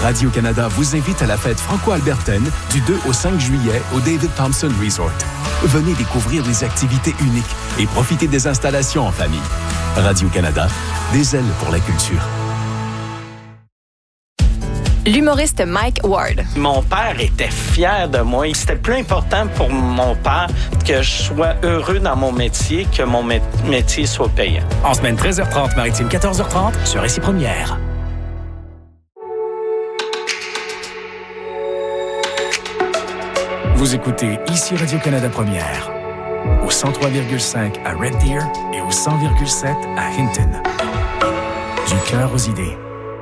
Radio-Canada vous invite à la fête franco-albertaine du 2 au 5 juillet au David Thompson Resort. Venez découvrir des activités uniques et profiter des installations en famille. Radio-Canada, des ailes pour la culture. L'humoriste Mike Ward. Mon père était fier de moi. C'était plus important pour mon père que je sois heureux dans mon métier que mon métier soit payant. En semaine 13h30, maritime 14h30, sur Ici Première. Vous écoutez Ici Radio-Canada Première, au 103,5 à Red Deer et au 100,7 à Hinton. Du cœur aux idées.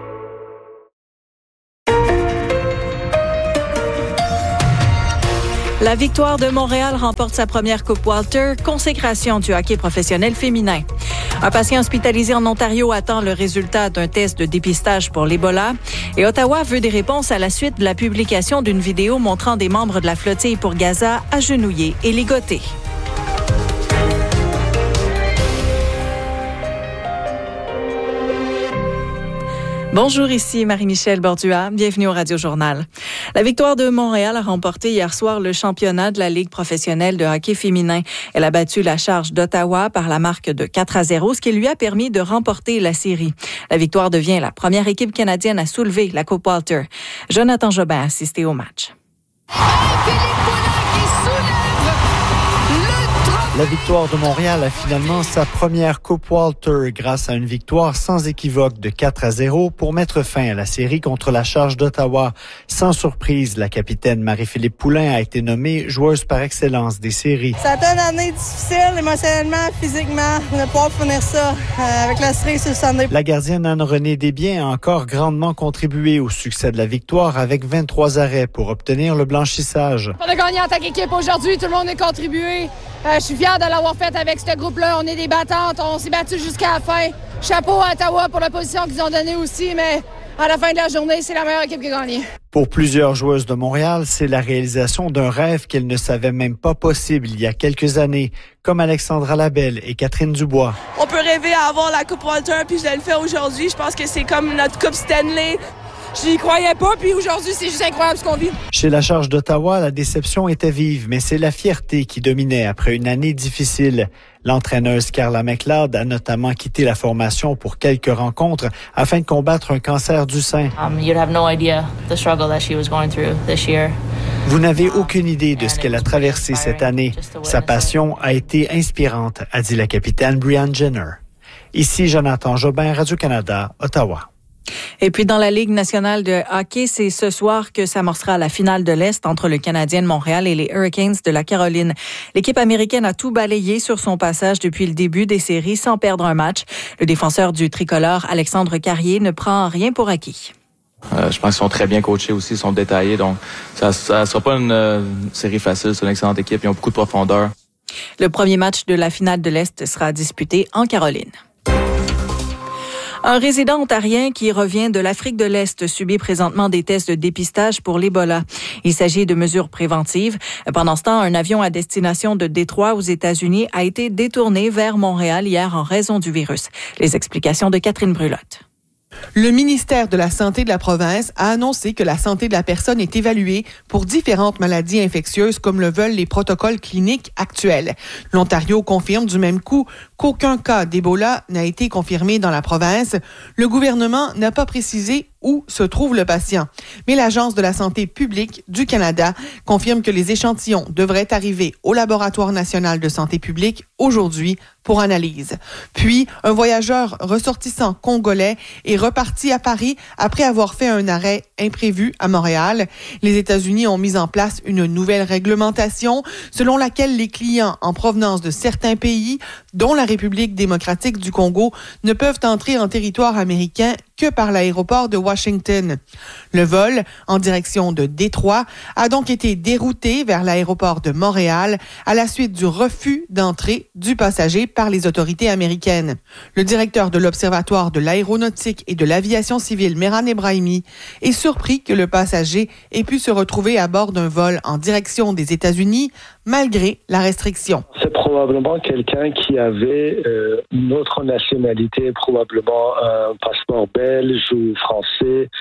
La Victoire de Montréal remporte sa première Coupe Walter, consécration du hockey professionnel féminin. Un patient hospitalisé en Ontario attend le résultat d'un test de dépistage pour l'Ebola. Et Ottawa veut des réponses à la suite de la publication d'une vidéo montrant des membres de la flottille pour Gaza agenouillés et ligotés. Bonjour, ici Marie-Michel Bordua. Bienvenue au Radio-Journal. La Victoire de Montréal a remporté hier soir le championnat de la Ligue professionnelle de hockey féminin. Elle a battu la Charge d'Ottawa par la marque de 4-0, ce qui lui a permis de remporter la série. La Victoire devient la première équipe canadienne à soulever la Coupe Walter. Jonathan Jobin a assisté au match. La Victoire de Montréal a finalement sa première Coupe Walter grâce à une victoire sans équivoque de 4-0 pour mettre fin à la série contre la Charge d'Ottawa. Sans surprise, la capitaine Marie-Philippe Poulin a été nommée joueuse par excellence des séries. Ça a été une année difficile, émotionnellement, physiquement, de pouvoir finir ça avec la série sur le Sunday. La gardienne Anne-Renée Desbiens a encore grandement contribué au succès de la victoire avec 23 arrêts pour obtenir le blanchissage. On a gagné en tant qu'équipe aujourd'hui, tout le monde a contribué. Je suis fier de l'avoir fait avec ce groupe-là. On est des battantes, on s'est battus jusqu'à la fin. Chapeau à Ottawa pour la position qu'ils ont donnée aussi, mais à la fin de la journée, c'est la meilleure équipe qui a gagné. Pour plusieurs joueuses de Montréal, c'est la réalisation d'un rêve qu'elles ne savaient même pas possible il y a quelques années, comme Alexandra Labelle et Catherine Dubois. On peut rêver à avoir la Coupe Walter, puis je le fais aujourd'hui. Je pense que c'est comme notre Coupe Stanley. Je n'y croyais pas, puis aujourd'hui, c'est juste incroyable ce qu'on vit. Chez la Charge d'Ottawa, la déception était vive, mais c'est la fierté qui dominait après une année difficile. L'entraîneuse Carla McLeod a notamment quitté la formation pour quelques rencontres afin de combattre un cancer du sein. You'd have no idea the struggle that she was going through this year. Vous n'avez aucune idée de ce qu'elle a traversé cette année. Sa passion a été inspirante, a dit la capitaine Brianne Jenner. Ici Jonathan Jobin, Radio-Canada, Ottawa. Et puis dans la Ligue nationale de hockey, c'est ce soir que s'amorcera la finale de l'Est entre le Canadien de Montréal et les Hurricanes de la Caroline. L'équipe américaine a tout balayé sur son passage depuis le début des séries sans perdre un match. Le défenseur du tricolore, Alexandre Carrier, ne prend rien pour acquis. Je pense qu'ils sont très bien coachés aussi, ils sont détaillés, donc ça sera pas une série facile, c'est une excellente équipe, ils ont beaucoup de profondeur. Le premier match de la finale de l'Est sera disputé en Caroline. Un résident ontarien qui revient de l'Afrique de l'Est subit présentement des tests de dépistage pour l'Ebola. Il s'agit de mesures préventives. Pendant ce temps, un avion à destination de Détroit aux États-Unis a été détourné vers Montréal hier en raison du virus. Les explications de Catherine Brulotte. Le ministère de la Santé de la province a annoncé que la santé de la personne est évaluée pour différentes maladies infectieuses comme le veulent les protocoles cliniques actuels. L'Ontario confirme du même coup qu'aucun cas d'Ebola n'a été confirmé dans la province. Le gouvernement n'a pas précisé où se trouve le patient. Mais l'Agence de la santé publique du Canada confirme que les échantillons devraient arriver au Laboratoire national de santé publique aujourd'hui pour analyse. Puis, un voyageur ressortissant congolais est reparti à Paris après avoir fait un arrêt imprévu à Montréal. Les États-Unis ont mis en place une nouvelle réglementation selon laquelle les clients en provenance de certains pays, dont la République démocratique du Congo, ne peuvent entrer en territoire américain que par l'aéroport de Washington. Le vol, en direction de Détroit, a donc été dérouté vers l'aéroport de Montréal à la suite du refus d'entrée du passager par les autorités américaines. Le directeur de l'Observatoire de l'aéronautique et de l'aviation civile, Mehran Ebrahimi, est surpris que le passager ait pu se retrouver à bord d'un vol en direction des États-Unis malgré la restriction. C'est probablement quelqu'un qui avait une autre nationalité, probablement un passeport belge ou français,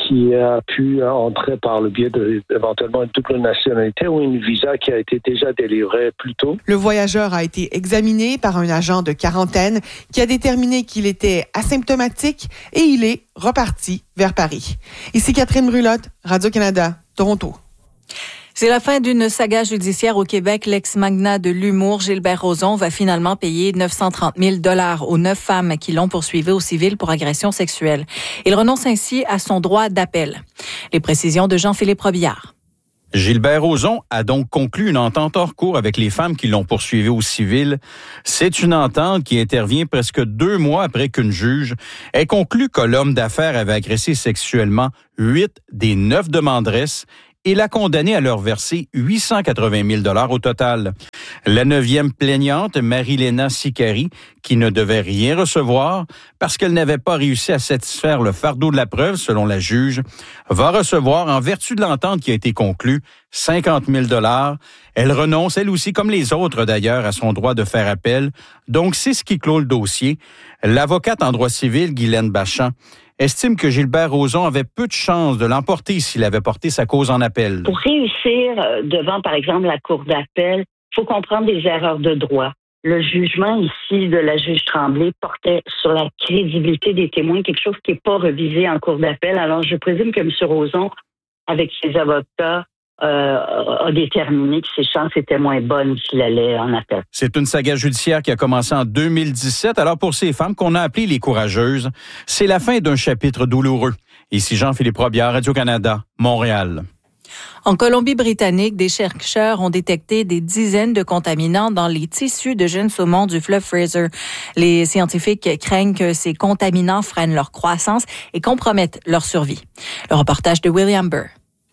qui a pu entrer par le biais d'éventuellement une double nationalité ou une visa qui a été déjà délivrée plus tôt. Le voyageur a été examiné par un agent de quarantaine qui a déterminé qu'il était asymptomatique et il est reparti vers Paris. Ici Catherine Brulotte, Radio-Canada, Toronto. C'est la fin d'une saga judiciaire au Québec. L'ex-magnat de l'humour, Gilbert Rozon, va finalement payer 930 000 $ aux 9 femmes qui l'ont poursuivi au civil pour agression sexuelle. Il renonce ainsi à son droit d'appel. Les précisions de Jean-Philippe Robillard. Gilbert Rozon a donc conclu une entente hors cours avec les femmes qui l'ont poursuivi au civil. C'est une entente qui intervient presque 2 mois après qu'une juge ait conclu que l'homme d'affaires avait agressé sexuellement 8 des 9 demanderesses et l'a condamné à leur verser 880 000 $ au total. La 9e plaignante, Marie-Léna Sicari, qui ne devait rien recevoir parce qu'elle n'avait pas réussi à satisfaire le fardeau de la preuve, selon la juge, va recevoir, en vertu de l'entente qui a été conclue, 50 000 $. Elle renonce, elle aussi, comme les autres d'ailleurs, à son droit de faire appel. Donc, c'est ce qui clôt le dossier. L'avocate en droit civil, Guylaine Bachand, estime que Gilbert Rozon avait peu de chances de l'emporter s'il avait porté sa cause en appel. Pour réussir devant, par exemple, la Cour d'appel, il faut comprendre des erreurs de droit. Le jugement ici de la juge Tremblay portait sur la crédibilité des témoins, quelque chose qui n'est pas revisé en Cour d'appel. Alors, je présume que M. Rozon, avec ses avocats, a déterminé que ses chances étaient moins bonnes s'il allait en appel. C'est une saga judiciaire qui a commencé en 2017. Alors pour ces femmes qu'on a appelées les courageuses, c'est la fin d'un chapitre douloureux. Ici Jean-Philippe Robillard, Radio-Canada, Montréal. En Colombie-Britannique, des chercheurs ont détecté des dizaines de contaminants dans les tissus de jeunes saumons du fleuve Fraser. Les scientifiques craignent que ces contaminants freinent leur croissance et compromettent leur survie. Le reportage de William Burr.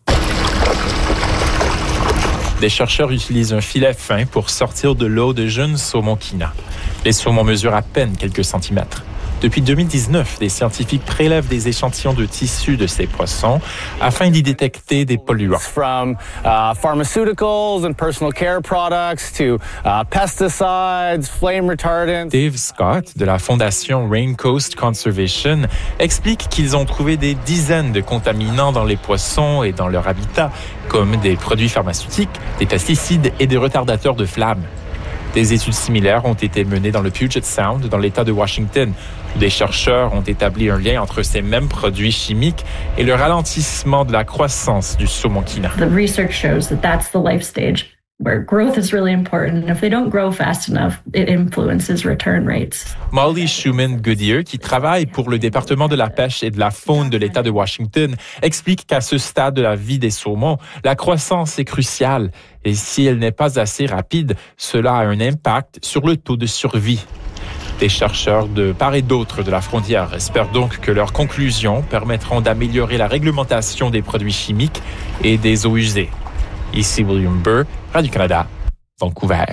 Des chercheurs utilisent un filet fin pour sortir de l'eau de jeunes saumons quina. Les saumons mesurent à peine quelques centimètres. Depuis 2019, les scientifiques prélèvent des échantillons de tissus de ces poissons afin d'y détecter des polluants. From pharmaceuticals and personal care products to pesticides, flame retardants. Dave Scott de la fondation Rain Coast Conservation explique qu'ils ont trouvé des dizaines de contaminants dans les poissons et dans leur habitat, comme des produits pharmaceutiques, des pesticides et des retardateurs de flammes. Des études similaires ont été menées dans le Puget Sound, dans l'État de Washington, où des chercheurs ont établi un lien entre ces mêmes produits chimiques et le ralentissement de la croissance du saumon quina. The research shows that that's the life stage where growth is really important. And if they don't grow fast enough, it influences return rates. Molly Schumann-Goodyear, qui travaille pour le département de la pêche et de la faune de l'État de Washington, explique qu'à ce stade de la vie des saumons, la croissance est cruciale. Et si elle n'est pas assez rapide, cela a un impact sur le taux de survie. Des chercheurs de part et d'autre de la frontière espèrent donc que leurs conclusions permettront d'améliorer la réglementation des produits chimiques et des eaux usées. Ici William Burr, Radio-Canada, Vancouver.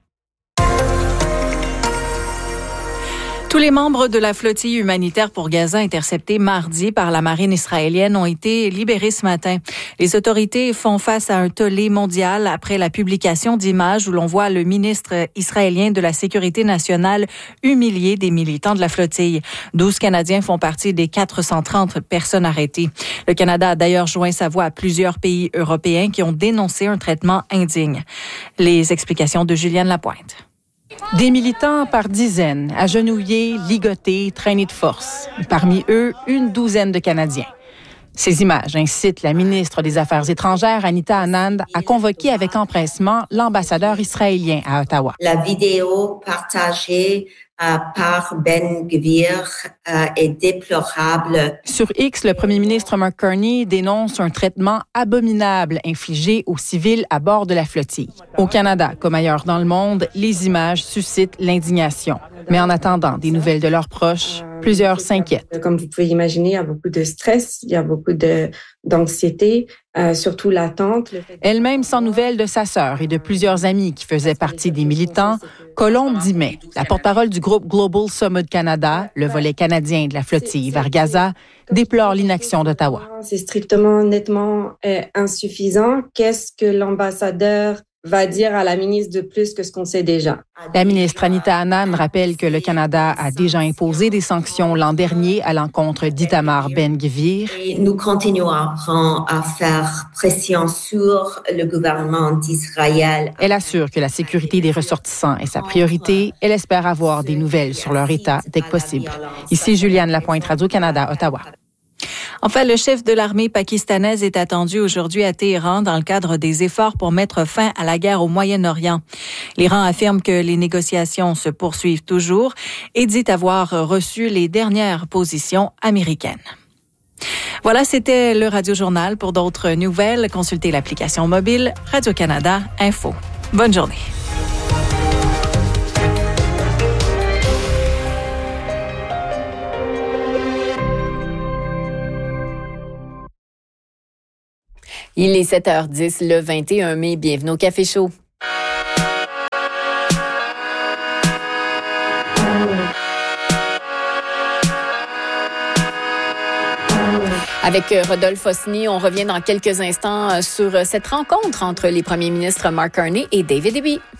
Tous les membres de la flottille humanitaire pour Gaza interceptés mardi par la marine israélienne ont été libérés ce matin. Les autorités font face à un tollé mondial après la publication d'images où l'on voit le ministre israélien de la Sécurité nationale humilier des militants de la flottille. 12 Canadiens font partie des 430 personnes arrêtées. Le Canada a d'ailleurs joint sa voix à plusieurs pays européens qui ont dénoncé un traitement indigne. Les explications de Juliane Lapointe. Des militants par dizaines, agenouillés, ligotés, traînés de force. Parmi eux, une douzaine de Canadiens. Ces images incitent la ministre des Affaires étrangères, Anita Anand, à convoquer avec empressement l'ambassadeur israélien à Ottawa. La vidéo partagée par Ben Gvir est déplorable. Sur X, le premier ministre Mark Carney dénonce un traitement abominable infligé aux civils à bord de la flottille. Au Canada, comme ailleurs dans le monde, les images suscitent l'indignation. Mais en attendant des nouvelles de leurs proches, plusieurs s'inquiètent. Comme vous pouvez imaginer, il y a beaucoup de stress, il y a beaucoup d'anxiété, surtout l'attente. Elle-même sans nouvelles de sa sœur et de plusieurs amis qui faisaient partie des militants, Colombe Dimet, la porte-parole du groupe Global Summit Canada, le volet canadien de la flottille vers Gaza, déplore l'inaction d'Ottawa. C'est strictement, nettement insuffisant. Qu'est-ce que l'ambassadeur va dire à la ministre de plus que ce qu'on sait déjà. La ministre Anita Anand rappelle que le Canada a déjà imposé des sanctions l'an dernier à l'encontre d'Itamar Ben-Gvir. Et nous continuerons à faire pression sur le gouvernement d'Israël. Elle assure que la sécurité des ressortissants est sa priorité. Elle espère avoir des nouvelles sur leur état dès que possible. Ici Juliane Lapointe, Radio-Canada, Ottawa. Enfin, le chef de l'armée pakistanaise est attendu aujourd'hui à Téhéran dans le cadre des efforts pour mettre fin à la guerre au Moyen-Orient. L'Iran affirme que les négociations se poursuivent toujours et dit avoir reçu les dernières positions américaines. Voilà, c'était le Radio-Journal. Pour d'autres nouvelles, consultez l'application mobile Radio-Canada Info. Bonne journée. Il est 7h10 le 21 mai. Bienvenue au Café Chaud. Avec Rodolphe Osny, on revient dans quelques instants sur cette rencontre entre les premiers ministres Mark Carney et David Eby.